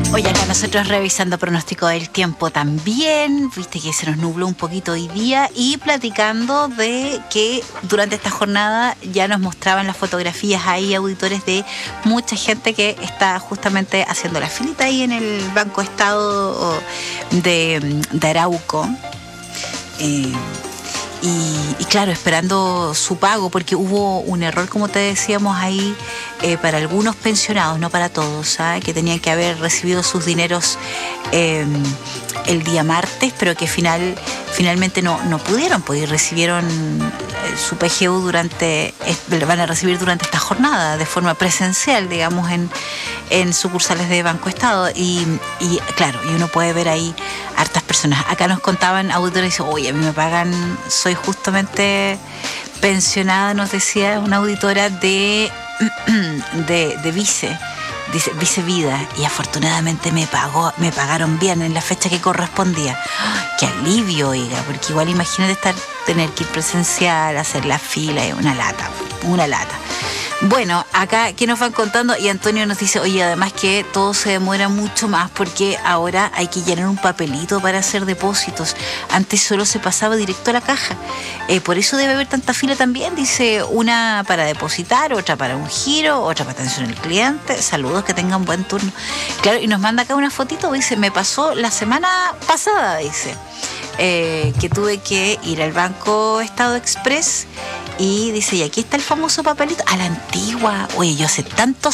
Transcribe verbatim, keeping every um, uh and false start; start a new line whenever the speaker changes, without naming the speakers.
Oye, acá nosotros revisando pronóstico del tiempo también, viste que se nos nubló un poquito hoy día y platicando de que durante esta jornada ya nos mostraban las fotografías ahí, auditores, de mucha gente que está justamente haciendo la filita ahí en el Banco Estado de, de Arauco. Eh, Y, y claro, esperando su pago, porque hubo un error, como te decíamos ahí, eh, para algunos pensionados, no para todos, ¿sabes? Que tenían que haber recibido sus dineros eh, el día martes, pero que final, finalmente no, no pudieron, porque recibieron eh, su P G U durante, eh, van a recibir durante esta jornada, de forma presencial, digamos, en, en sucursales de Banco Estado. Y, y claro, y uno puede ver ahí hartas personas. Acá nos contaban auditores, dicen, oye, a mí me pagan, soy justamente pensionada, nos decía una auditora de, de, de Vice, dice Vice Vida, y afortunadamente me pagó, me pagaron bien en la fecha que correspondía. ¡Oh, qué alivio, oiga! Porque igual imagínate estar, tener que ir presencial, hacer la fila, es una lata, una lata. Bueno, acá, ¿qué nos van contando? Y Antonio nos dice, oye, además que todo se demora mucho más porque ahora hay que llenar un papelito para hacer depósitos. Antes solo se pasaba directo a la caja. Eh, por eso debe haber tanta fila también. Dice, una para depositar, otra para un giro, otra para atención al cliente. Saludos, que tengan buen turno. Claro, y nos manda acá una fotito, dice, me pasó la semana pasada, dice, eh, que tuve que ir al Banco Estado Express. Y dice, y aquí está el famoso papelito, a la antigua. Oye, yo hace tantos